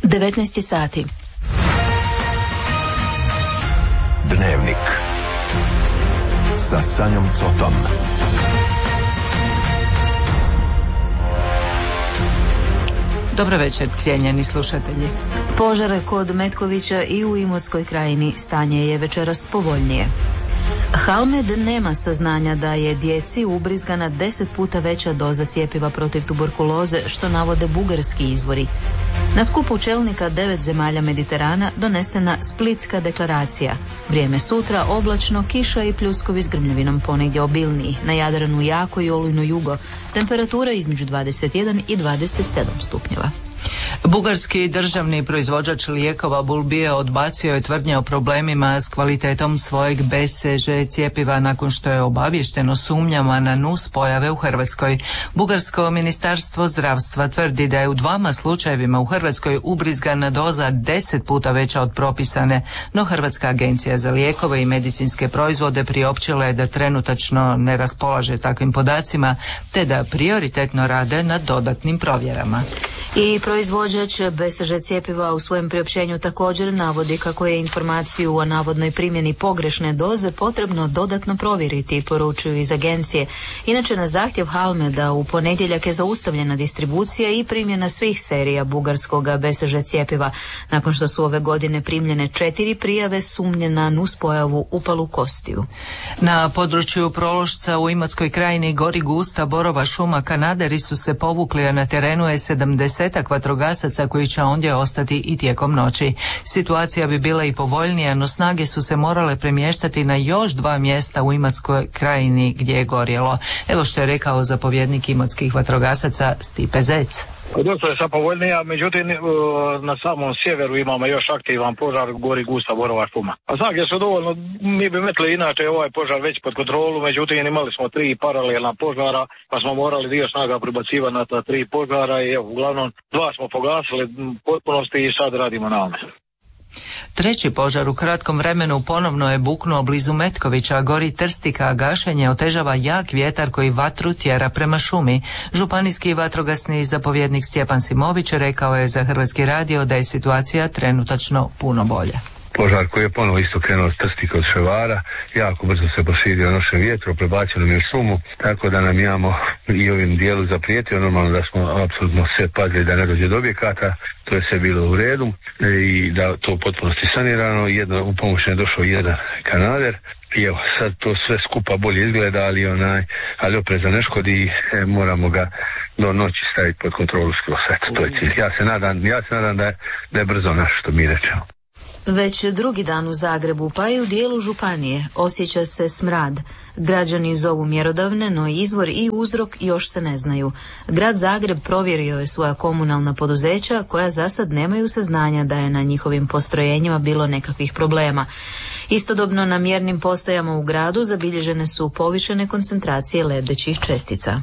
19 sati. Dnevnik sa Sanjom Cotom. Dobro večer, cijenjeni slušatelji. Požare kod Metkovića i u Imotskoj krajini, stanje je večeras povoljnije. Halmed nema saznanja da je djeci ubrizgana 10 puta veća doza cjepiva protiv tuberkuloze, što navode bugarski izvori. Na skupu čelnika 9 zemalja Mediterana donesena Splitska deklaracija. Vrijeme sutra oblačno, kiša i pljuskovi s grmljavinom ponegdje obilniji. Na Jadranu jako i olujno jugo. Temperatura između 21 i 27 stupnjeva. Bugarski državni proizvođač lijekova Bulbije odbacio je tvrdnje o problemima s kvalitetom svojeg BCG cjepiva nakon što je obavješteno sumnjama na nus pojave u Hrvatskoj. Bugarsko ministarstvo zdravstva tvrdi da je u 2 slučajevima u Hrvatskoj ubrizgana doza 10 puta veća od propisane, no Hrvatska agencija za lijekove i medicinske proizvode priopćila je da trenutačno ne raspolaže takvim podacima, te da prioritetno rade na dodatnim provjerama. I proizvođač BCG cjepiva u svojem priopćenju također navodi kako je informaciju o navodnoj primjeni pogrešne doze potrebno dodatno provjeriti, poručuju iz agencije. Inače, na zahtjev Halmeda u ponedjeljak je zaustavljena distribucija i primjena svih serija bugarskog BCG cjepiva, nakon što su ove godine primljene 4 prijave sumnje na nuspojavu upalu kostiju. Na području Prološca u Imotskoj krajini gori gusta borova šuma. Kanaderi su se povukli, a na terenu je 70 vatrogasaca koji će ondje ostati i tijekom noći. Situacija bi bila i povoljnija, no snage su se morale premještati na još 2 mjesta u Imotskoj krajini gdje je gorjelo. Evo što je rekao zapovjednik imotskih vatrogasaca Stipe Zec. Dosta je sad povoljnija, međutim na samom sjeveru imamo još aktivan požar, gori gusta borova šuma. A snage su dovoljno, mi bi metli inače ovaj požar već pod kontrolu, međutim imali smo 3 paralelna požara, pa smo morali dio snaga pribacivati na ta 3 požara i evo, uglavnom 2 smo pogasili potpunosti i sad radimo na ome. Treći požar u kratkom vremenu ponovno je buknuo blizu Metkovića, gori trstika, a gašenje otežava jak vjetar koji vatru tjera prema šumi. Županijski vatrogasni zapovjednik Stjepan Simović rekao je za Hrvatski radio da je situacija trenutačno puno bolja. Požar koji je ponovo isto krenuo s Trstika od Ševara, jako brzo se proširio našem vjetru, prebacio nam je šumu, tako da nam imamo i ovim dijelu zaprijetio, normalno da smo apsolutno sve pazili da ne dođe do objekata, to je sve bilo u redu i da to u potpunosti sanirano, u pomoć je došao jedan Kanader i evo sad to sve skupa bolje izgleda, ali opreza ne škodi i moramo ga do noći staviti pod kontrolu skroz. Eto, to je cilj. Ja se nadam da je brzo naš, što mi rečemo. Već drugi dan u Zagrebu, pa i u dijelu županije, osjeća se smrad. Građani zovu mjerodavne, no izvor i uzrok još se ne znaju. Grad Zagreb provjerio je svoja komunalna poduzeća, koja za sad nemaju saznanja da je na njihovim postrojenjima bilo nekakvih problema. Istodobno na mjernim postajama u gradu zabilježene su povišene koncentracije lebdećih čestica.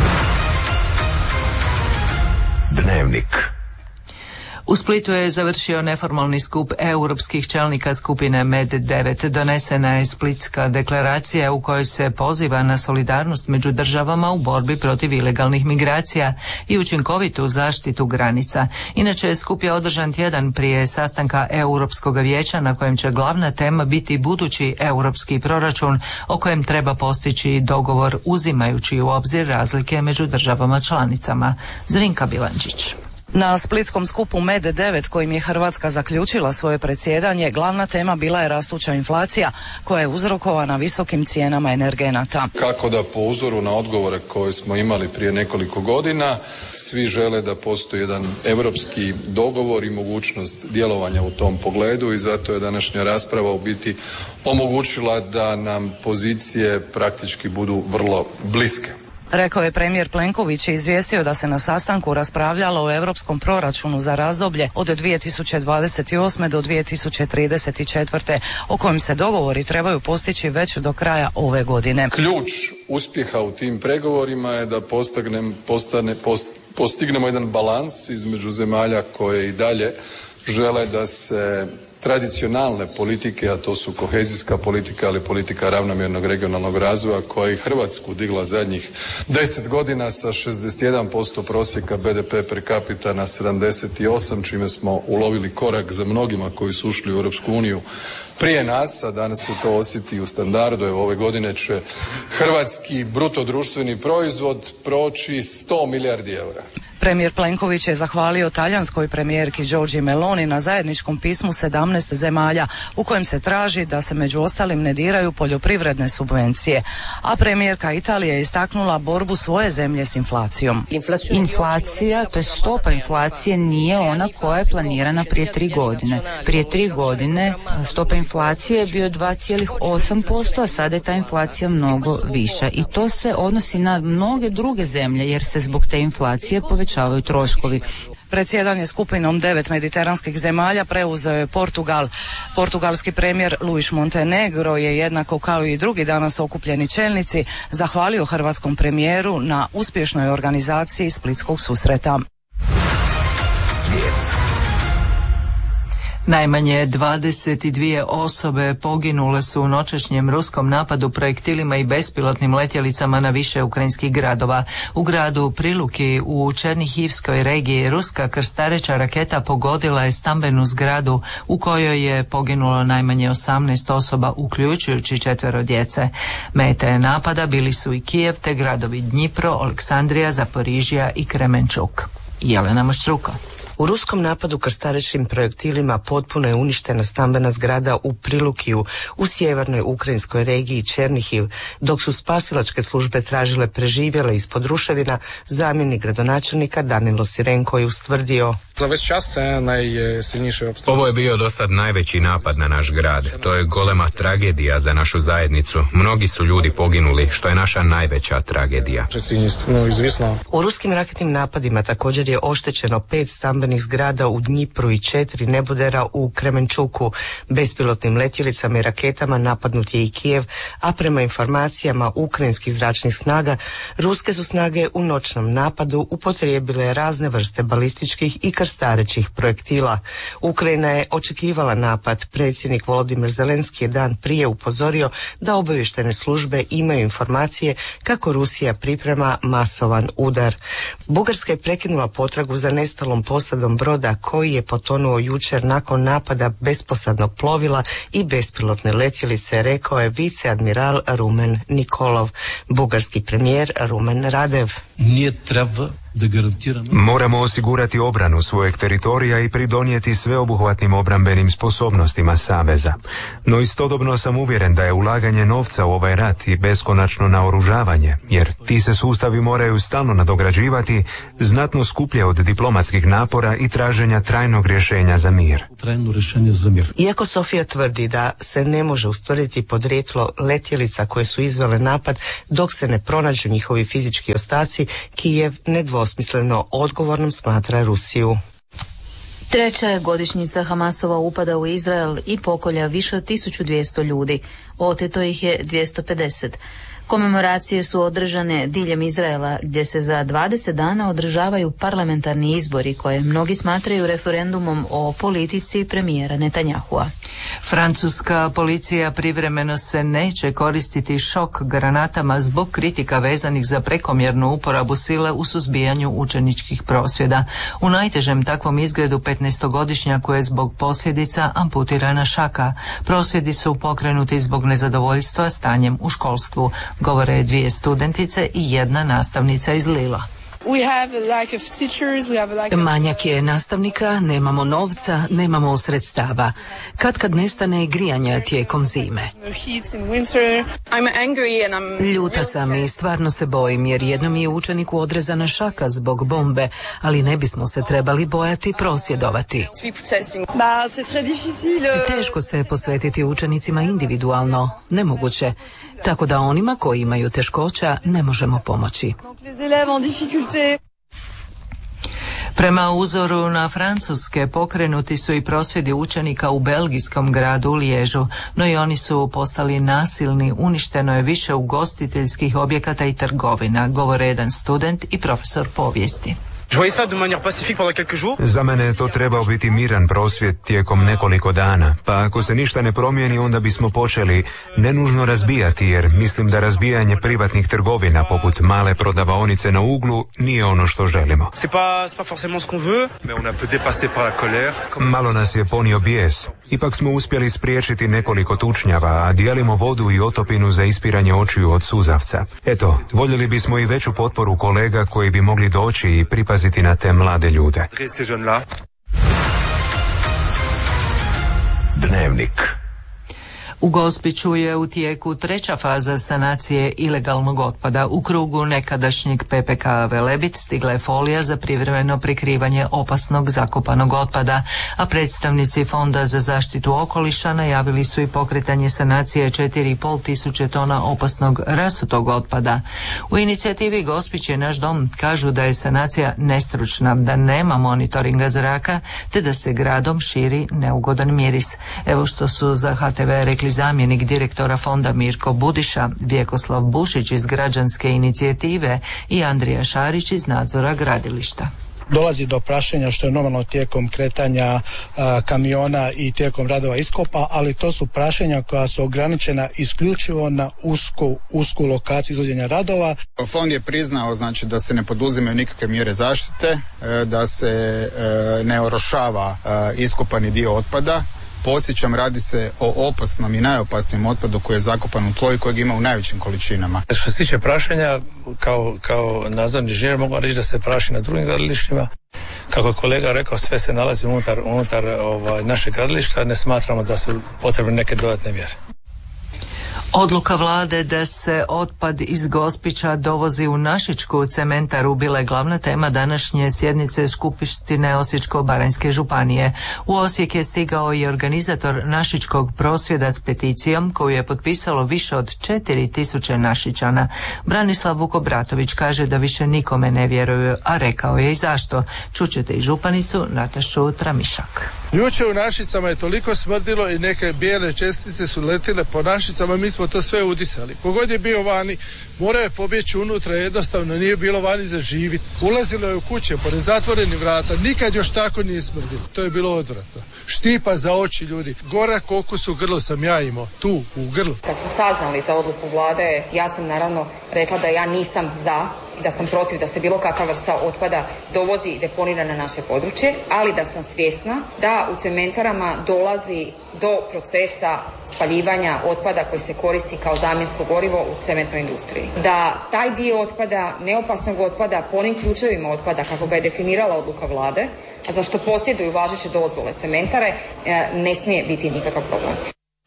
Dnevnik. U Splitu je završio neformalni skup europskih čelnika skupine MED9. Donesena je Splitska deklaracija u kojoj se poziva na solidarnost među državama u borbi protiv ilegalnih migracija i učinkovitu zaštitu granica. Inače, skup je održan tjedan prije sastanka Europskog vijeća na kojem će glavna tema biti budući europski proračun o kojem treba postići dogovor uzimajući u obzir razlike među državama članicama. Zrinka Bilandžić. Na splitskom skupu MED9 kojim je Hrvatska zaključila svoje predsjedanje, glavna tema bila je rastuća inflacija koja je uzrokovana visokim cijenama energenata. Kako da po uzoru na odgovore koje smo imali prije nekoliko godina, svi žele da postoji jedan europski dogovor i mogućnost djelovanja u tom pogledu i zato je današnja rasprava u biti omogućila da nam pozicije praktički budu vrlo bliske. Rekao je premijer Plenković i izvijestio da se na sastanku raspravljalo o europskom proračunu za razdoblje od 2028. do 2034. o kojem se dogovori trebaju postići već do kraja ove godine. Ključ uspjeha u tim pregovorima je da postignemo jedan balans između zemalja koje i dalje žele da se tradicionalne politike, a to su kohezijska politika, ali politika ravnomjernog regionalnog razvoja koja je Hrvatsku digla zadnjih 10 godina sa 61% prosjeka BDP per capita na 78, čime smo ulovili korak za mnogima koji su ušli u Europsku uniju prije nas, a danas se to osjeti u standardu. Evo, ove godine će hrvatski bruto društveni proizvod proći 100 milijardi eura. Premijer Plenković je zahvalio talijanskoj premijerki Giorgi Meloni na zajedničkom pismu 17 zemalja u kojem se traži da se među ostalim ne diraju poljoprivredne subvencije. A premijerka Italije je istaknula borbu svoje zemlje s inflacijom. Inflacija, to je stopa inflacije, nije ona koja je planirana prije 3 godine. Prije 3 godine stopa inflacije je bio 2,8%, a sada je ta inflacija mnogo viša. I to se odnosi na mnoge druge zemlje jer se zbog te inflacije povećavaju troškovi. Predsjedanje skupinom 9 mediteranskih zemalja preuzeo je Portugal. Portugalski premijer Luis Montenegro je jednako kao i drugi danas okupljeni čelnici zahvalio hrvatskom premijeru na uspješnoj organizaciji splitskog susreta. Svijet. Najmanje 22 osobe poginule su u noćašnjem ruskom napadu projektilima i bespilotnim letjelicama na više ukrajinskih gradova. U gradu Priluki u Černihivskoj regiji ruska krstareća raketa pogodila je stambenu zgradu u kojoj je poginulo najmanje 18 osoba, uključujući 4 djece. Mete napada bili su i Kijev te gradovi Dnjipro, Aleksandrija, Zaporižija i Kremenčuk. Jelena Maštruko. U ruskom napadu krstarećim projektilima potpuno je uništena stambena zgrada u Prilukiju u sjevernoj ukrajinskoj regiji Černihiv, dok su spasilačke službe tražile preživjele ispod ruševina. Zamjenik gradonačelnika Danilo Sirenko je ustvrdio: ovo je bio do sad najveći napad na naš grad. To je golema tragedija za našu zajednicu. Mnogi su ljudi poginuli, što je naša najveća tragedija. U ruskim raketnim napadima također je oštećeno 5 stambenih zgrada u Dnjipru i 4 nebodera u Kremenčuku. Bespilotnim letjelicama i raketama napadnut je i Kijev, a prema informacijama ukrajinskih zračnih snaga, ruske su snage u noćnom napadu upotrijebile razne vrste balističkih i krstarećih projektila. Ukrajina je očekivala napad. Predsjednik Volodimir Zelenski je dan prije upozorio da obavještajne službe imaju informacije kako Rusija priprema masovan udar. Bugarska je prekinula potragu za nestalom posadom broda koji je potonuo jučer nakon napada besposadnog plovila i bespilotne letjelice, rekao je viceadmiral Rumen Nikolov. Bugarski premijer Rumen Radev: moramo osigurati obranu svojeg teritorija i pridonijeti sveobuhvatnim obrambenim sposobnostima saveza. No istodobno sam uvjeren da je ulaganje novca u ovaj rat i beskonačno naoružavanje, jer ti se sustavi moraju stalno nadograđivati, znatno skuplje od diplomatskih napora i traženja trajnog rješenja za mir. Iako Sofija tvrdi da se ne može ustvrditi podrijetlo letjelica koje su izvele napad dok se ne pronađu njihovi fizički ostaci, Kijev nedvosmisleno odgovornom smatra Rusiju. 3. je godišnjica Hamasova upada u Izrael i pokolja više od 1200 ljudi. Oteto ih je 250. Komemoracije su održane diljem Izraela, gdje se za 20 dana održavaju parlamentarni izbori koje mnogi smatraju referendumom o politici premijera Netanjahua. Francuska policija privremeno se neće koristiti šok granatama zbog kritika vezanih za prekomjernu uporabu sile u suzbijanju učeničkih prosvjeda. U najtežem takvom izgredu 15-godišnjaku je zbog posljedica amputirana šaka. Prosvjedi su pokrenuti zbog nezadovoljstva stanjem u školstvu, govore 2 studentice i 1 nastavnica iz Lila. Manjak je nastavnika, nemamo novca, nemamo sredstava. Kad nestane grijanja tijekom zime. Ljuta sam i stvarno se bojim jer jednom je učeniku odrezana šaka zbog bombe, ali ne bismo se trebali bojati prosvjedovati. Teško se posvetiti učenicima individualno, nemoguće, tako da onima koji imaju teškoća ne možemo pomoći. Prema uzoru na Francuske pokrenuti su i prosvjedi učenika u belgijskom gradu Liježu, no i oni su postali nasilni, uništeno je više ugostiteljskih objekata i trgovina, govore jedan student i profesor povijesti. Za mene je to trebao biti miran prosvjed tijekom nekoliko dana, pa ako se ništa ne promijeni, onda bismo počeli nenužno razbijati, jer mislim da razbijanje privatnih trgovina poput male prodavaonice na uglu nije ono što želimo. Malo nas je ponio bijes. Ipak smo uspjeli spriječiti nekoliko tučnjava, a dijelimo vodu i otopinu za ispiranje očiju od suzavca. Eto, voljeli bismo i veću potporu kolega koji bi mogli doći i pripaziti na te mlade ljude. Dnevnik. U Gospiću je u tijeku treća faza sanacije ilegalnog otpada. U krugu nekadašnjeg PPK Velebit stigla je folija za privremeno prikrivanje opasnog zakopanog otpada, a predstavnici Fonda za zaštitu okoliša najavili su i pokretanje sanacije 4,5 tisuće tona opasnog rasutog otpada. U inicijativi Gospić je naš dom kažu da je sanacija nestručna, da nema monitoringa zraka, te da se gradom širi neugodan miris. Evo što su za HTV rekli zamjenik direktora fonda Mirko Budiša, Vjekoslav Bušić iz građanske inicijative i Andrija Šarić iz nadzora gradilišta. Dolazi do prašenja što je normalno tijekom kretanja kamiona i tijekom radova iskopa, ali to su prašenja koja su ograničena isključivo na usku lokaciju izvođenja radova. Fond je priznao znači da se ne poduzimaju nikakve mjere zaštite, da se ne orošava iskopani dio otpada. Podsjećam, radi se o opasnom i najopasnijem otpadu koji je zakopan u tlo i kojeg ima u najvećim količinama. Što se tiče prašenja, kao nadzorni inženjer mogu reći da se praši na drugim gradilištima. Kako je kolega rekao, sve se nalazi unutar našeg gradilišta, ne smatramo da su potrebne neke dodatne mjere. Odluka vlade da se otpad iz Gospića dovozi u Našičku cementaru bila je glavna tema današnje sjednice Skupštine Osječko-baranjske županije. U Osijek je stigao i organizator Našičkog prosvjeda s peticijom koju je potpisalo više od 4.000 Našičana. Branislav Vukobratović kaže da više nikome ne vjeruju, a rekao je i zašto. Čućete i županicu Natašu Tramišak. Jučer u Našicama je toliko smrdilo i neke bijele čestice su letile po Našicama, mi smo to sve udisali. Kogod je bio vani, morao je pobjeći unutra, jednostavno nije bilo vani za živjeti. Ulazilo je u kuće pored zatvorenih vrata, nikad još tako nije smrdilo. To je bilo odvratno. Štipa za oči ljudi. Gorak okus u grlu sam ja imao, tu u grlu. Kad smo saznali za odluku vlade, ja sam naravno rekla da ja nisam za i da sam protiv da se bilo kakva vrsta otpada dovozi i deponira na naše područje, ali da sam svjesna da u cementarama dolazi do procesa spaljivanja otpada koji se koristi kao zamjensko gorivo u cementnoj industriji. Da taj dio otpada, neopasnog otpada, po onim ključevima otpada kako ga je definirala odluka vlade, a za što posjeduju važeće dozvole cementare, ne smije biti nikakav problem.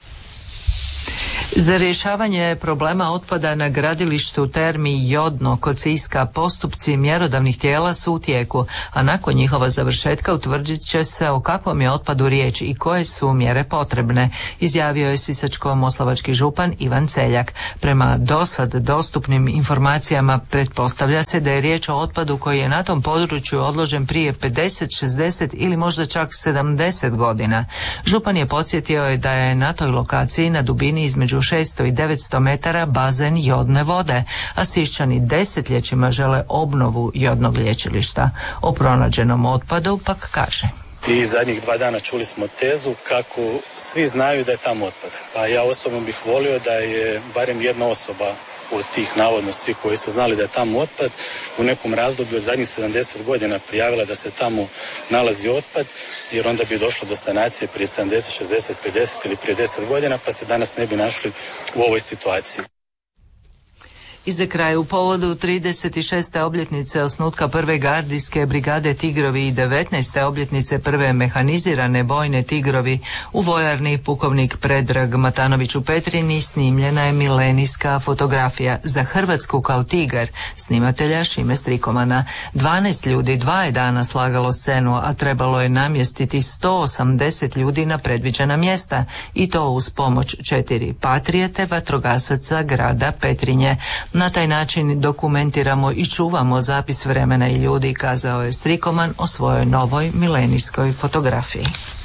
Za rješavanje problema otpada na gradilištu Termi Jodno kod Siska postupci mjerodavnih tijela su u tijeku, a nakon njihova završetka utvrdit će se o kakvom je otpadu riječ i koje su mjere potrebne, izjavio je sisačko-moslavački župan Ivan Celjak. Prema dosad dostupnim informacijama pretpostavlja se da je riječ o otpadu koji je na tom području odložen prije 50, 60 ili možda čak 70 godina. Župan je podsjetio da je na toj lokaciji na dubini između 600 i 900 metara bazen jodne vode, a Siščani desetljećima žele obnovu jodnog lječilišta. O pronađenom otpadu pak kaže. I zadnjih 2 dana čuli smo tezu kako svi znaju da je tamo otpad. Pa ja osobno bih volio da je barem jedna osoba od tih navodno svi koji su znali da je tamo otpad u nekom razdoblju od zadnjih 70 godina prijavila da se tamo nalazi otpad, jer onda bi došlo do sanacije prije 70, 60, 50 ili prije 10 godina, pa se danas ne bi našli u ovoj situaciji. I za kraj, u povodu 36. obljetnice osnutka prve gardijske brigade Tigrovi i 19. obljetnice prve mehanizirane bojne Tigrovi u vojarni pukovnik Predrag Matanović u Petrinji snimljena je milenijska fotografija za Hrvatsku kao tigar snimatelja Šime Strikomana. 12 ljudi 2 je dana slagalo scenu, a trebalo je namjestiti 180 ljudi na predviđena mjesta i to uz pomoć 4 patrijete vatrogasaca grada Petrinje. Na taj način dokumentiramo i čuvamo zapis vremena i ljudi, kazao je Strikoman o svojoj novoj milenijskoj fotografiji.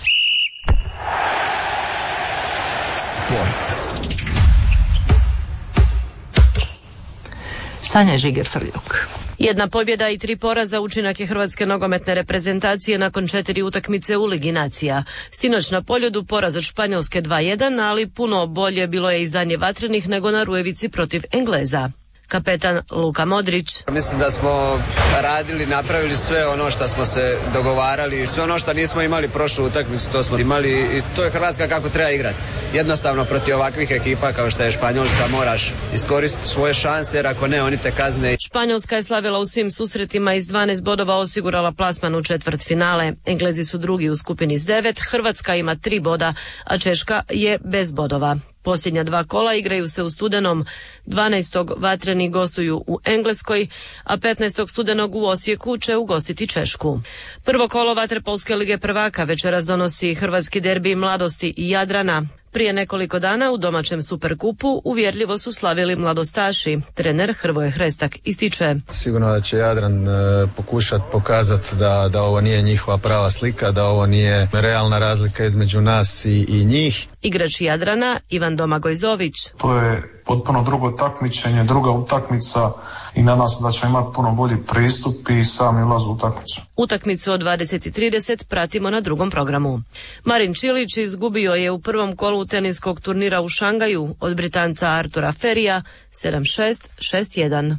Sport. Sanja Žiger-Frljuk. 1 pobjeda i 3 poraza učinak je hrvatske nogometne reprezentacije nakon 4 utakmice u Ligi nacija. Sinoć na Poljudu poraz od Španjolske 2:1, ali puno bolje bilo je izdanje vatrenih nego na Rujevici protiv Engleza. Kapetan Luka Modrić. Mislim da smo radili, napravili sve ono što smo se dogovarali, sve ono što nismo imali prošlu utakmicu, to smo imali i to je Hrvatska kako treba igrati. Jednostavno protiv ovakvih ekipa kao što je Španjolska moraš iskoristiti svoje šanse, jer ako ne, oni te kazne. Španjolska je slavila u svim susretima i s 12 bodova osigurala plasman u četvrtfinale. Englezi su drugi u skupini s 9, Hrvatska ima 3 boda, a Češka je bez bodova. Posljednja 2 kola igraju se u studenom. 12. vatreni gostuju u Engleskoj, a 15. studenog u Osijeku će ugostiti Češku. Prvo kolo vaterpolske lige prvaka večeras donosi hrvatski derbi Mladosti i Jadrana. Prije nekoliko dana u domaćem Superkupu uvjerljivo su slavili mladostaši. Trener Hrvoje Hrestak ističe. Sigurno da će Jadran pokušati pokazati da ovo nije njihova prava slika, da ovo nije realna razlika između nas i njih. Igrač Jadrana Ivan Domagoj-Zović. To je potpuno drugo takmičenje, druga utakmica i nadam se da ćemo imati puno bolji pristup i sami ulaz u utakmicu. Utakmicu od 20:30 pratimo na drugom programu. Marin Čilić izgubio je u prvom kolu teniskog turnira u Šangaju od Britanca Artura Ferija 7-6, 6-1.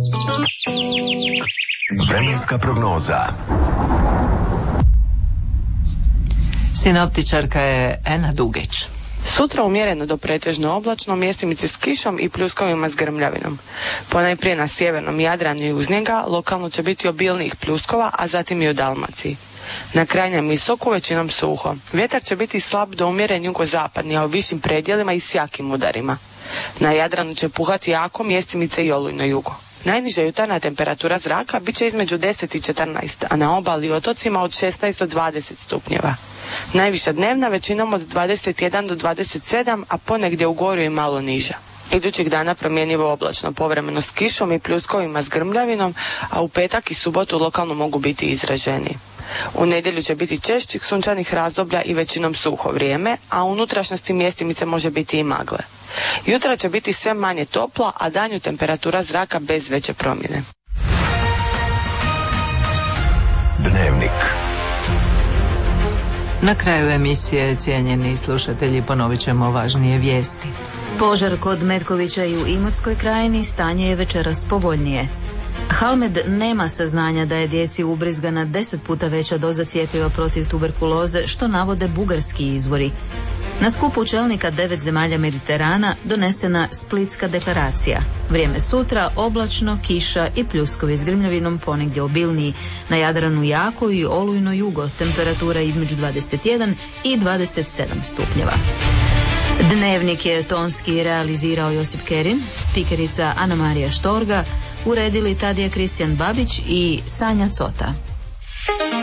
Vremenska prognoza. Sinoptičarka je Ena Dugić. Sutra umjereno do pretežno oblačno, mjestimice s kišom i pljuskovima s grmljavinom. Ponajprije na sjevernom Jadranu i uz njega lokalno će biti obilnijih pljuskova, a zatim i u Dalmaciji. Na krajnjem istoku većinom suho. Vjetar će biti slab do umjeren jugozapadni, a u višim predjelima i s jakim udarima. Na Jadranu će puhati jako, mjestimice i olujno jugo. Najniža jutarnja temperatura zraka bit će između 10 i 14, a na obali i otocima od 16 do 20 stupnjeva. Najviša dnevna većinom od 21 do 27, a ponegdje u goru i malo niža. Idućih dana promjenjivo oblačno, povremeno s kišom i pljuskovima s grmljavinom, a u petak i subotu lokalno mogu biti izraženiji. U nedjelju će biti češćih sunčanih razdoblja i većinom suho vrijeme, a u unutrašnjosti mjestimice može biti i magle. Jutra će biti sve manje topla, a danju temperatura zraka bez veće promjene. Dnevnik. Na kraju emisije, cijenjeni slušatelji, ponovit ćemo važnije vijesti. Požar kod Metkovića i u Imotskoj krajini, stanje je večeras povoljnije. Halmed nema saznanja da je djeci ubrizgana 10 puta veća doza cjepiva protiv tuberkuloze, što navode bugarski izvori. Na skupu čelnika 9 zemalja Mediterana donesena Splitska deklaracija. Vrijeme sutra oblačno, kiša i pljuskovi s grmljavinom, ponegdje obilniji. Na Jadranu jako i olujno jugo, temperatura između 21 i 27 stupnjeva. Dnevnik je tonski realizirao Josip Kerin, spikerica Ana Marija Štorga, uredili Tadija Kristijan Babić i Sanja Cota.